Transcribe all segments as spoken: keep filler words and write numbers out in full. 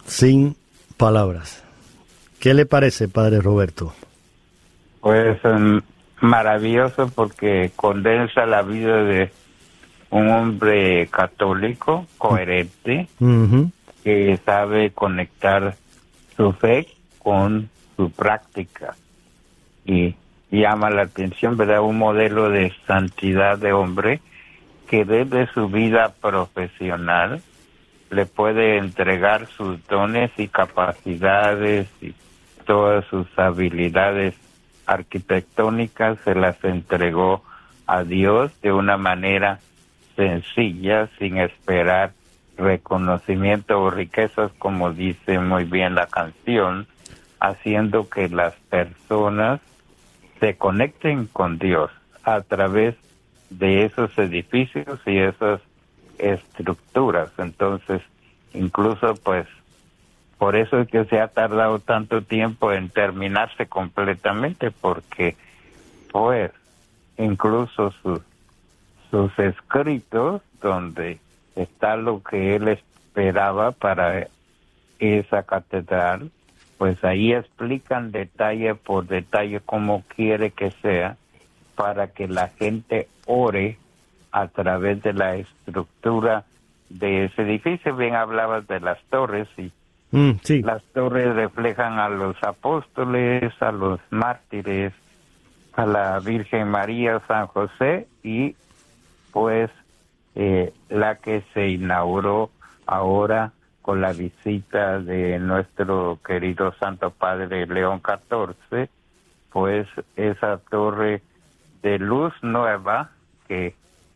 sin palabras. ¿Qué le parece, Padre Roberto? Pues um, maravilloso, porque condensa la vida de un hombre católico coherente, uh-huh, que sabe conectar su fe con su práctica, y llama la atención, ¿verdad? Un modelo de santidad de hombre que desde su vida profesional le puede entregar sus dones y capacidades y todas sus habilidades arquitectónicas, se las entregó a Dios de una manera sencilla, sin esperar reconocimiento o riquezas, como dice muy bien la canción, haciendo que las personas se conecten con Dios a través de esos edificios y esas estructuras. Entonces, incluso pues por eso es que se ha tardado tanto tiempo en terminarse completamente, porque pues incluso sus sus escritos, donde está lo que él esperaba para esa catedral, pues ahí explican detalle por detalle cómo quiere que sea, para que la gente ore a través de la estructura de ese edificio. Bien hablabas de las torres, y mm, sí. Las torres reflejan a los apóstoles, a los mártires, a la Virgen María, San José, y pues eh, la que se inauguró ahora con la visita de nuestro querido Santo Padre León catorce, pues esa torre de luz nueva que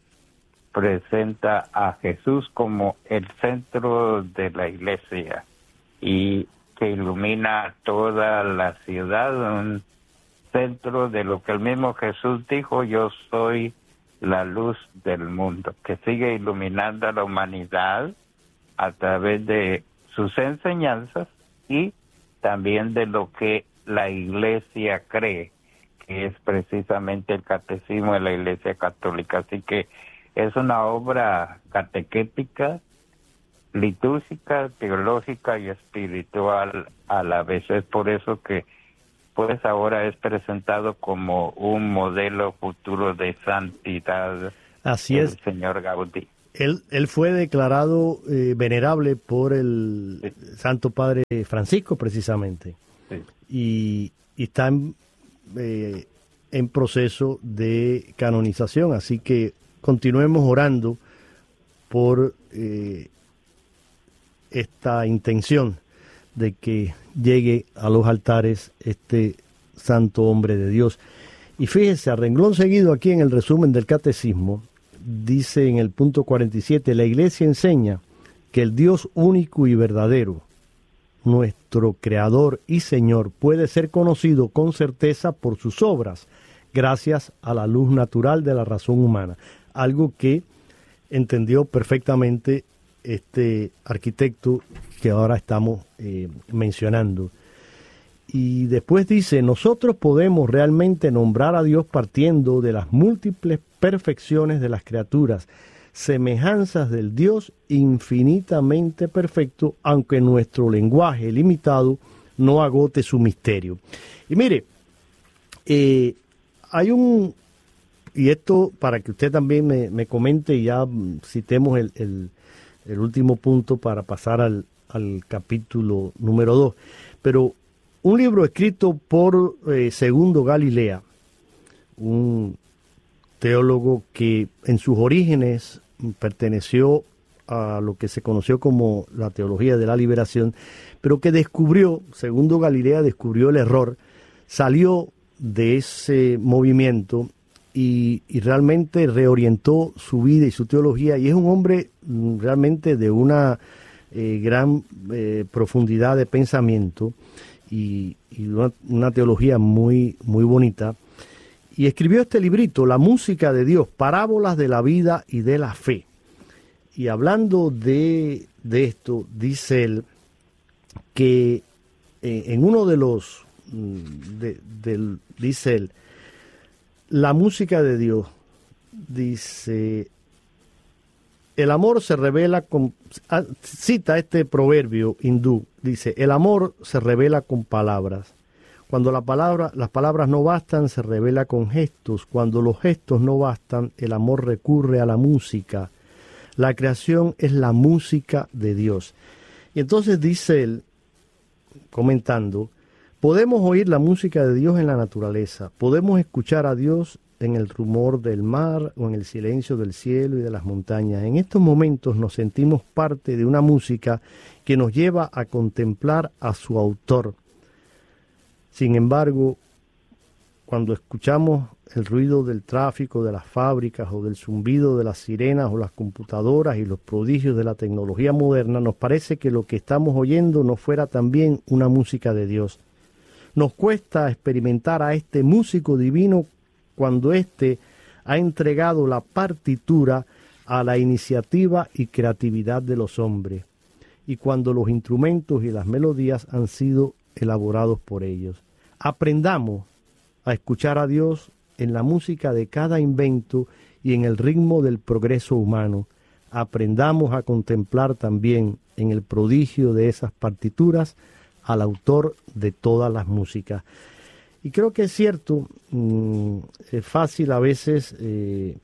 presenta a Jesús como el centro de la iglesia y que ilumina toda la ciudad, un centro de lo que el mismo Jesús dijo: yo soy la luz del mundo, que sigue iluminando a la humanidad a través de sus enseñanzas y también de lo que la iglesia cree, que es precisamente el catecismo de la Iglesia Católica. Así que es una obra catequética, litúrgica, teológica y espiritual a la vez. Es por eso que pues ahora es presentado como un modelo futuro de santidad. Así es, el señor Gaudí. Él, él fue declarado eh, venerable por el sí. Santo Padre Francisco, precisamente. Sí. Y, y está en, eh, en proceso de canonización, así que continuemos orando por eh, esta intención de que llegue a los altares este santo hombre de Dios. Y fíjese, a renglón seguido aquí en el resumen del catecismo, dice en el punto cuarenta y siete, la Iglesia enseña que el Dios único y verdadero, nuestro Creador y Señor, puede ser conocido con certeza por sus obras, gracias a la luz natural de la razón humana. Algo que entendió perfectamente este arquitecto que ahora estamos eh, mencionando. Y después dice, nosotros podemos realmente nombrar a Dios partiendo de las múltiples perfecciones de las criaturas, semejanzas del Dios infinitamente perfecto, aunque nuestro lenguaje limitado no agote su misterio. Y mire, eh, hay un, y esto para que usted también me, me comente, y ya citemos el, el, el último punto para pasar al, al capítulo número dos, pero un libro escrito por eh, Segundo Galilea, un teólogo que en sus orígenes perteneció a lo que se conoció como la teología de la liberación, pero que descubrió, Segundo Galilea descubrió el error, salió de ese movimiento y, y realmente reorientó su vida y su teología, y es un hombre realmente de una eh, gran eh, profundidad de pensamiento y, y una, una teología muy, muy bonita. Y escribió este librito, La música de Dios, parábolas de la vida y de la fe. Y hablando de, de esto, dice él que eh, en uno de los, de, de, dice él, la música de Dios, dice, el amor se revela con, cita este proverbio hindú, dice, el amor se revela con palabras. Cuando la palabra, las palabras no bastan, se revela con gestos. Cuando los gestos no bastan, el amor recurre a la música. La creación es la música de Dios. Y entonces dice él, comentando, podemos oír la música de Dios en la naturaleza, podemos escuchar a Dios en el rumor del mar o en el silencio del cielo y de las montañas. En estos momentos nos sentimos parte de una música que nos lleva a contemplar a su autor. Sin embargo, cuando escuchamos el ruido del tráfico, de las fábricas o del zumbido de las sirenas o las computadoras y los prodigios de la tecnología moderna, nos parece que lo que estamos oyendo no fuera también una música de Dios. Nos cuesta experimentar a este músico divino cuando éste ha entregado la partitura a la iniciativa y creatividad de los hombres, y cuando los instrumentos y las melodías han sido elaborados por ellos. Aprendamos a escuchar a Dios en la música de cada invento y en el ritmo del progreso humano. Aprendamos a contemplar también en el prodigio de esas partituras al autor de todas las músicas. Y creo que es cierto, mmm, es fácil a veces eh,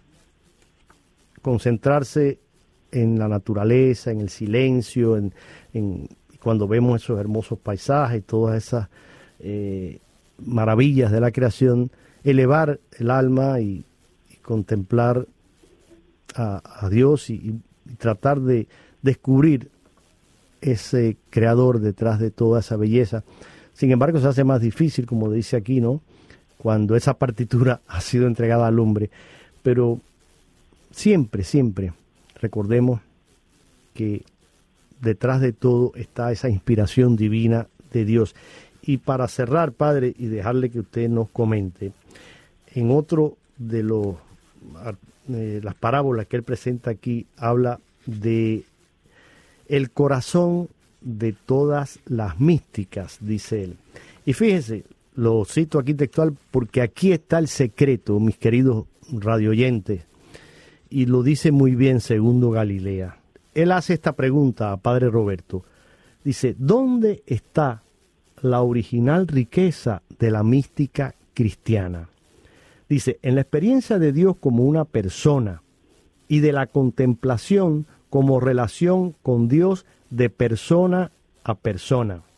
concentrarse en la naturaleza, en el silencio, en, en cuando vemos esos hermosos paisajes, todas esas eh, maravillas de la creación, elevar el alma y, y contemplar a, a Dios y, y tratar de descubrir ese creador detrás de toda esa belleza. Sin embargo, se hace más difícil, como dice aquí, ¿no?, cuando esa partitura ha sido entregada al hombre. Pero siempre, siempre recordemos que detrás de todo está esa inspiración divina de Dios. Y para cerrar, Padre, y dejarle que usted nos comente, en otro de los eh, las parábolas que él presenta aquí, habla de el corazón de todas las místicas, dice él. Y fíjese, lo cito aquí textual porque aquí está el secreto, mis queridos radioyentes, y lo dice muy bien Segundo Galilea. Él hace esta pregunta a Padre Roberto. Dice, ¿dónde está la original riqueza de la mística cristiana? Dice, en la experiencia de Dios como una persona y de la contemplación como relación con Dios de persona a persona.